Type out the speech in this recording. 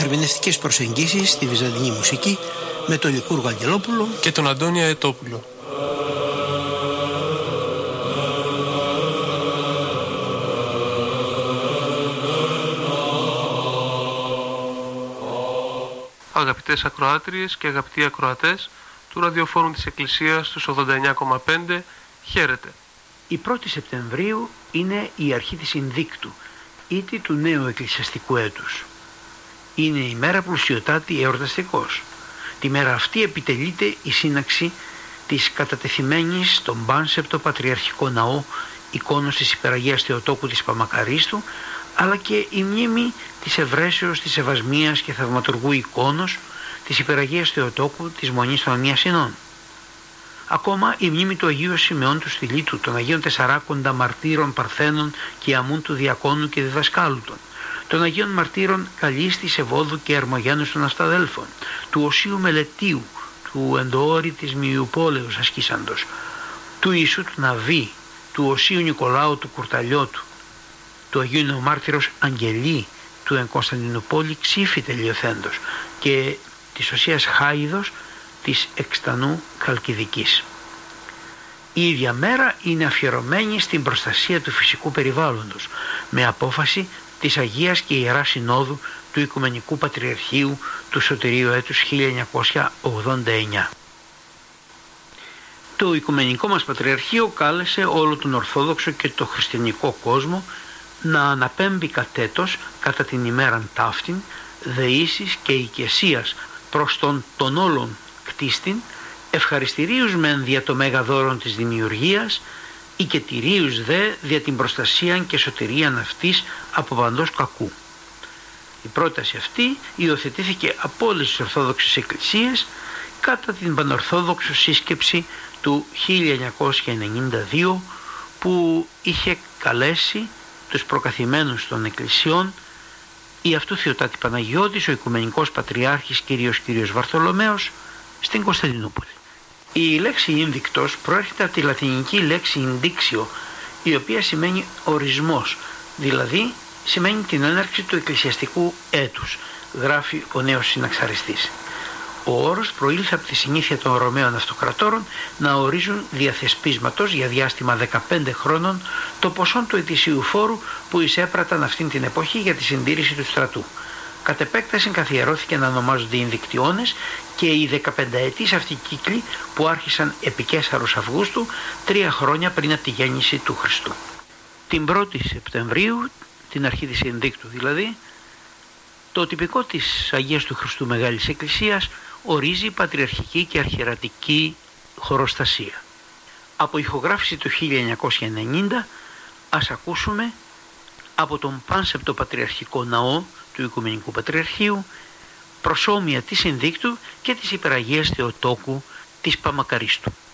ερμηνευτικές προσεγγίσεις στη βυζαντινή μουσική με τον Λικούργο Αγγελόπουλο και τον Αντώνη Αετόπουλο. Αγαπητές ακροάτριες και αγαπητοί ακροατές του ραδιοφόρου της Εκκλησίας στους 89,5, χαίρετε. Η 1η Σεπτεμβρίου είναι η αρχή της Ινδίκτου, ήτη του νέου εκκλησιαστικού έτους. Είναι η μέρα πλουσιωτάτη εορταστικός. Τη μέρα αυτή επιτελείται η σύναξη της κατατεθειμένης στον πάνσεπτο Πατριαρχικό Ναό εικόνος της Υπεραγίας Θεοτόκου της Παμακαρίστου, αλλά και η μνήμη της Ευρέσεως, της Ευασμίας και Θαυματουργού εικόνος της Υπεραγίας Θεοτόκου της Μονής των Ανιασινών. Ακόμα η μνήμη του Αγίου Σιμεών του Στυλίτου, των Αγίων Τεσσαράκοντα Μαρτύρων Παρθένων και Αμούν του Διακόνου και Διδασκάλου των Αγίων Μαρτύρων Καλίστης, Ευώδου και Ερμογένους των Αυταδέλφων, του Οσίου Μελετίου, του Εντοόρη της Μιουπόλεως ασκήσαντος, του Ιησού του Ναβί, του Οσίου Νικολάου του Κουρταλιώτου, του Αγίου Νεομάρτυρος Αγγελή, του εν Κωνσταντινούπολη Ξύφη τελειοθέντος και της Οσίας Χάιδος της Εκστανού Καλκιδικής. Η ίδια μέρα είναι αφιερωμένη στην προστασία του φυσικού περιβάλλοντος με απόφαση της Αγίας και Ιεράς Συνόδου του Οικουμενικού Πατριαρχείου του Σωτηρίου έτους 1989. Το Οικουμενικό μας Πατριαρχείο κάλεσε όλο τον Ορθόδοξο και το χριστιανικό κόσμο να αναπέμπει κατέτος κατά την ημέραν ταύτην δεήσεις και οικεσίας προς τον όλων κτίστην, ευχαριστηρίους μεν δια το μέγα δώρον της δημιουργίας, οικετηρίους δε δια την προστασίαν και σωτηρίαν αυτής από παντός κακού. Η πρόταση αυτή υιοθετήθηκε από όλες τις Ορθόδοξες Εκκλησίες κατά την Πανορθόδοξο σύσκεψη του 1992 που είχε καλέσει τους προκαθημένους των εκκλησιών η αυτού Θεοτάτη Παναγιώτης, ο Οικουμενικός Πατριάρχης Κύριος Βαρθολομαίος στην Κωνσταντινούπολη. Η λέξη ίνδικτος προέρχεται από τη λατινική λέξη indictio, η οποία σημαίνει ορισμός, δηλαδή σημαίνει την έναρξη του εκκλησιαστικού έτους, γράφει ο νέος συναξαριστής. Ο όρος προήλθε από τη συνήθεια των Ρωμαίων αυτοκρατόρων να ορίζουν διαθεσπίσματος για διάστημα 15 χρόνων το ποσό του ετησίου φόρου που εισέπραταν αυτήν την εποχή για τη συντήρηση του στρατού. Κατ' επέκταση καθιερώθηκε να ονομάζονται Ινδικτιώνες και οι 15ετής αυτοί κύκλοι που άρχισαν επί Καίσαρος Αυγούστου 3 χρόνια πριν από τη γέννηση του Χριστού. Την 1η Σεπτεμβρίου, την αρχή της Ινδίκτου δηλαδή, το τυπικό της Αγίας του Χριστού Μεγάλης Εκκλησίας ορίζει πατριαρχική και αρχιερατική χωροστασία. Από ηχογράφηση του 1990 ας ακούσουμε από τον πάνσεπτο Πατριαρχικό Ναό του Οικουμενικού Πατριαρχείου προσώμια της Ινδίκτου και της Υπεραγίας Θεοτόκου της Παμακαρίστου.